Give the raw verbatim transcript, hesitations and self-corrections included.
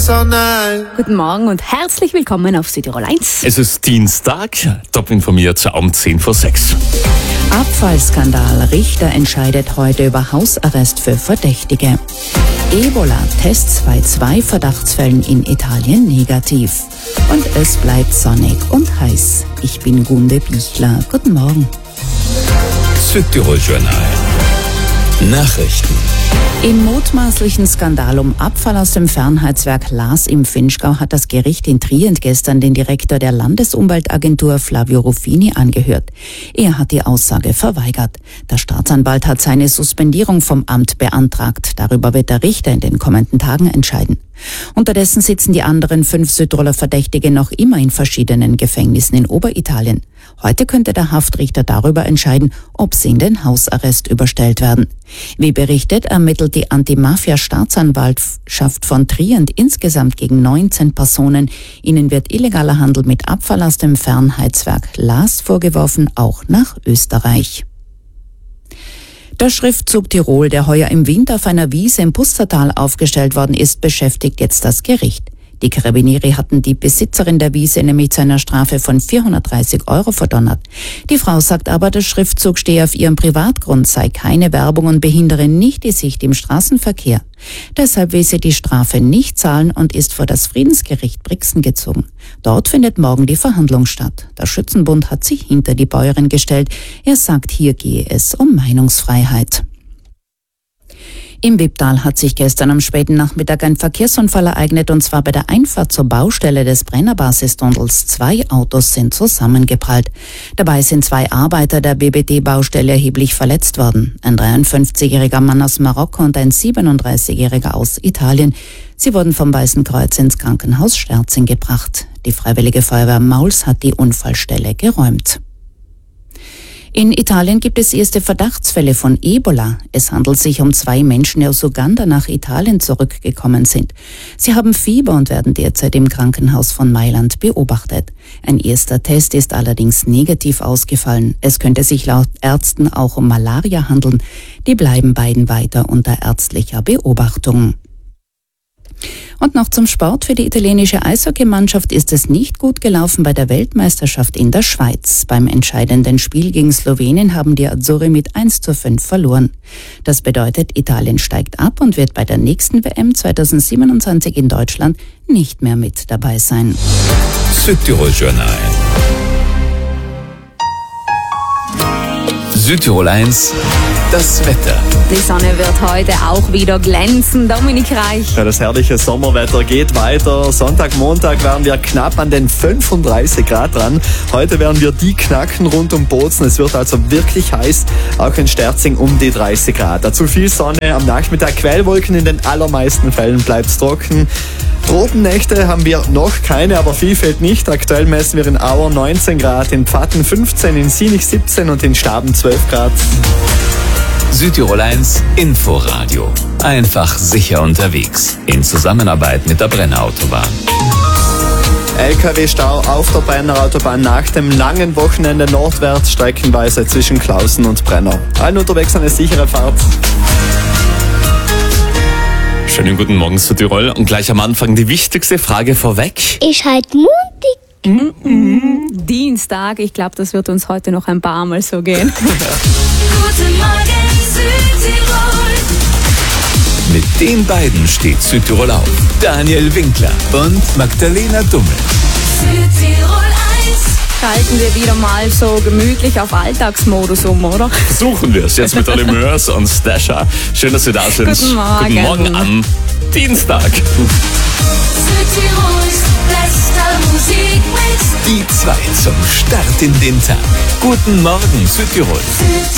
this all night. Guten Morgen und herzlich willkommen auf Südtirol eins. Es ist Dienstag, top informiert um zehn vor sechs. Abfallskandal. Richter entscheidet heute über Hausarrest für Verdächtige. Ebola-Tests bei zwei Verdachtsfällen in Italien negativ. Und es bleibt sonnig und heiß. Ich bin Gunde Bichler. Guten Morgen. Südtirol Journal. Nachrichten. Im mutmaßlichen Skandal um Abfall aus dem Fernheizwerk Laas im Vinschgau hat das Gericht in Trient gestern den Direktor der Landesumweltagentur Flavio Ruffini angehört. Er hat die Aussage verweigert. Der Staatsanwalt hat seine Suspendierung vom Amt beantragt. Darüber wird der Richter in den kommenden Tagen entscheiden. Unterdessen sitzen die anderen fünf Südtiroler Verdächtige noch immer in verschiedenen Gefängnissen in Oberitalien. Heute könnte der Haftrichter darüber entscheiden, ob sie in den Hausarrest überstellt werden. Wie berichtet, ermittelt die Anti-Mafia-Staatsanwaltschaft von Trient insgesamt gegen neunzehn Personen. Ihnen wird illegaler Handel mit Abfall aus dem Fernheizwerk Laas vorgeworfen, auch nach Österreich. Der Schriftzug Tirol, der heuer im Winter auf einer Wiese im Pustertal aufgestellt worden ist, beschäftigt jetzt das Gericht. Die Carabinieri hatten die Besitzerin der Wiese nämlich zu einer Strafe von vierhundertdreißig Euro verdonnert. Die Frau sagt aber, der Schriftzug stehe auf ihrem Privatgrund, sei keine Werbung und behindere nicht die Sicht im Straßenverkehr. Deshalb will sie die Strafe nicht zahlen und ist vor das Friedensgericht Brixen gezogen. Dort findet morgen die Verhandlung statt. Der Schützenbund hat sich hinter die Bäuerin gestellt. Er sagt, hier gehe es um Meinungsfreiheit. Im Wipptal hat sich gestern am späten Nachmittag ein Verkehrsunfall ereignet, und zwar bei der Einfahrt zur Baustelle des Brennerbasistunnels. Zwei Autos sind zusammengeprallt. Dabei sind zwei Arbeiter der B B D-Baustelle erheblich verletzt worden. Ein dreiundfünfzigjähriger Mann aus Marokko und ein siebenunddreißigjähriger aus Italien. Sie wurden vom Weißen Kreuz ins Krankenhaus Sterzing gebracht. Die Freiwillige Feuerwehr Mauls hat die Unfallstelle geräumt. In Italien gibt es erste Verdachtsfälle von Ebola. Es handelt sich um zwei Menschen, die aus Uganda nach Italien zurückgekommen sind. Sie haben Fieber und werden derzeit im Krankenhaus von Mailand beobachtet. Ein erster Test ist allerdings negativ ausgefallen. Es könnte sich laut Ärzten auch um Malaria handeln. Die bleiben beiden weiter unter ärztlicher Beobachtung. Und noch zum Sport. Für die italienische Eishockeymannschaft ist es nicht gut gelaufen bei der Weltmeisterschaft in der Schweiz. Beim entscheidenden Spiel gegen Slowenien haben die Azzurri mit eins zu fünf verloren. Das bedeutet, Italien steigt ab und wird bei der nächsten W M zweitausendsiebenundzwanzig in Deutschland nicht mehr mit dabei sein. Südtirol Journal. Südtirol eins. Das Wetter. Die Sonne wird heute auch wieder glänzen. Dominik Reich. Ja, das herrliche Sommerwetter geht weiter. Sonntag, Montag werden wir knapp an den fünfunddreißig Grad dran. Heute werden wir die knacken rund um Bozen. Es wird also wirklich heiß. Auch in Sterzing um die dreißig Grad. Dazu viel Sonne. Am Nachmittag Quellwolken. In den allermeisten Fällen bleibt es trocken. Tropennächte haben wir noch keine, aber viel fehlt nicht. Aktuell messen wir in Auer neunzehn Grad, in Pfatten fünfzehn, in Sinich siebzehn und in Staben zwölf Grad. Südtirol eins Inforadio. Einfach sicher unterwegs. In Zusammenarbeit mit der Brenner Autobahn. L K W-Stau auf der Brenner Autobahn nach dem langen Wochenende nordwärts, streckenweise zwischen Klausen und Brenner. Allen unterwegs eine sichere Fahrt. Schönen guten Morgen zu Tirol und gleich am Anfang die wichtigste Frage vorweg. Ist halt mutig. Mm-mm. Dienstag, ich glaube, das wird uns heute noch ein paar Mal so gehen. Guten Morgen Südtirol. Mit den beiden steht Südtirol auf. Daniel Winkler und Magdalena Dummel. Südtirol eins. Schalten wir wieder mal so gemütlich auf Alltagsmodus um, oder? Suchen wir es jetzt mit Olli Mörs und Stasha. Schön, dass Sie da sind. Guten Morgen. Guten Morgen am Dienstag. Südtirols bester Musikmix. Die zwei zum Start in den Tag. Guten Morgen, Südtirol.